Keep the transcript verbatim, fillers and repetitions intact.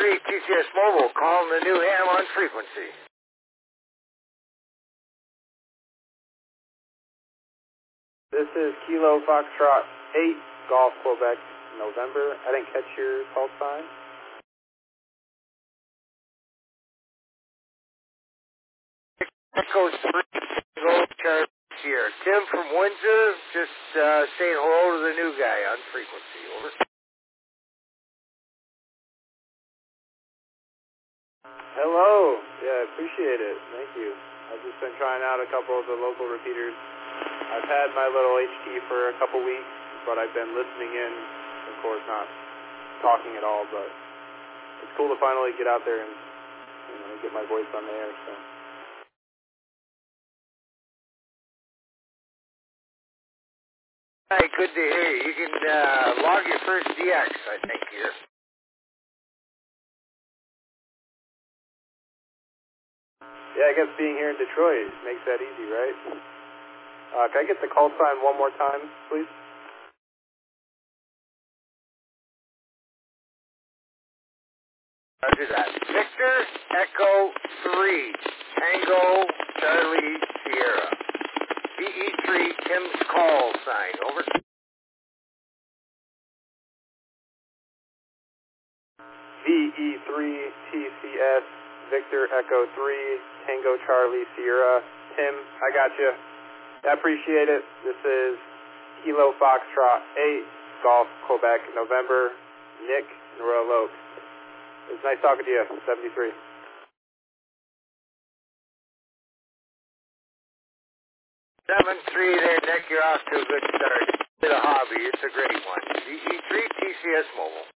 Charlie, T C S Mobile, calling the new ham on frequency. This is Kilo Foxtrot eight, Golf, Quebec, November. I didn't catch your call sign. Echo three, Golf, Charlie here. Tim from Windsor, just uh, saying hello to the new guy on frequency. Over. Hello. Yeah, appreciate it. Thank you. I've just been trying out a couple of the local repeaters. I've had my little H T for a couple weeks, but I've been listening in, of course not talking at all, but it's cool to finally get out there and, you know, get my voice on the air, so. Hi, good to hear you. You can uh, log your first D X, I think, here. Yeah, I guess being here in Detroit makes that easy, right? Uh, can I get the call sign one more time, please? I'll do that. Victor, Echo three, Tango, Charlie, Sierra. V E three, Tim's call sign. Over. V E three, T C S, Victor, Echo three, Tango, Charlie, Sierra. Tim, I got you. I appreciate it. This is Kilo Foxtrot eight, Golf, Quebec, November, Nick, and Royal Oak. It's nice talking to you, seventy-three. seven three there, Nick. You're off to a good start. To the hobby. It's a great one. V E three, T C S Mobile.